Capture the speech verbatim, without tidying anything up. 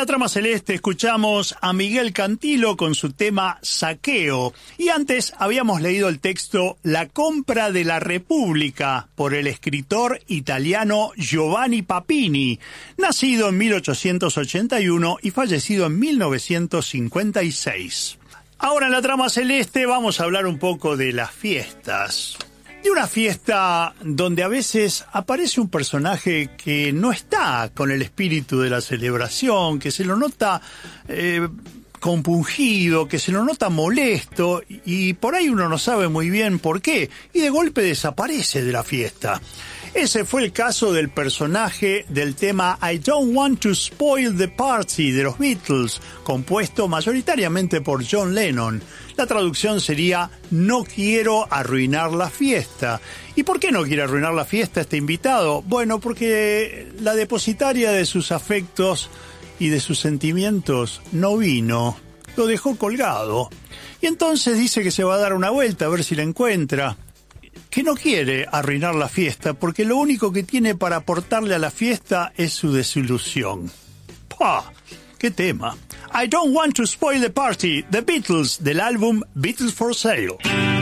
la trama celeste escuchamos a Miguel Cantilo con su tema Saqueo. Y antes habíamos leído el texto La compra de la República por el escritor italiano Giovanni Papini, nacido en mil ochocientos ochenta y uno y fallecido en mil novecientos cincuenta y seis. Ahora en la trama celeste vamos a hablar un poco de las fiestas. De una fiesta donde a veces aparece un personaje que no está con el espíritu de la celebración, que se lo nota eh, compungido, que se lo nota molesto, y por ahí uno no sabe muy bien por qué, y de golpe desaparece de la fiesta. Ese fue el caso del personaje del tema I Don't Want to Spoil the Party de los Beatles, compuesto mayoritariamente por John Lennon. La traducción sería No quiero arruinar la fiesta. ¿Y por qué no quiere arruinar la fiesta este invitado? Bueno, porque la depositaria de sus afectos y de sus sentimientos no vino, lo dejó colgado. Y entonces dice que se va a dar una vuelta a ver si la encuentra, que no quiere arruinar la fiesta porque lo único que tiene para aportarle a la fiesta es su desilusión. ¡Pah! ¡Qué tema! I Don't Want to Spoil the Party, The Beatles, del álbum Beatles for Sale.